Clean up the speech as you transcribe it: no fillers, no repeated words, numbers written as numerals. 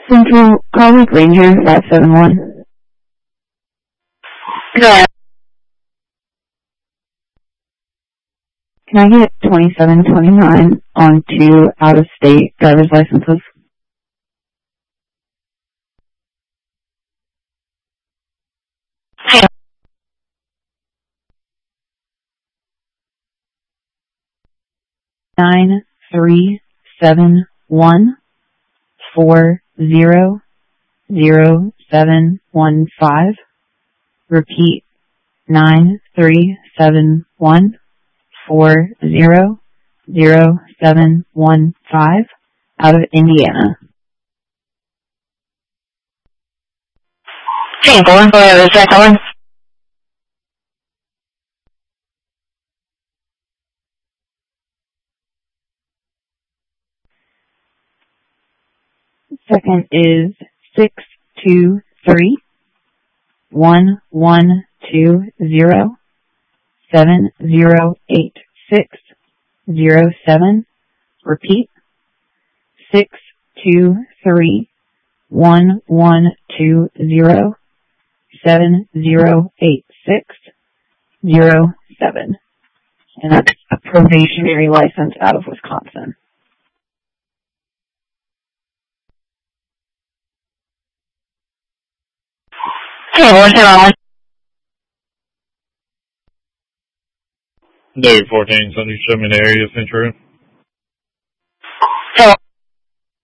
Central Colleague Ranger 571. Go. Can I get 2729 on 2 out-of-state driver's licenses? Hey. 9371400715. Repeat, 9371400715 out of Indiana. Hey, going for the second one. Second is 623-1120-708607. Repeat, 623-1120-708607. And that's a probationary license out of Wisconsin. Hey, what's the wrong one? David 14, 77 area, Central. So,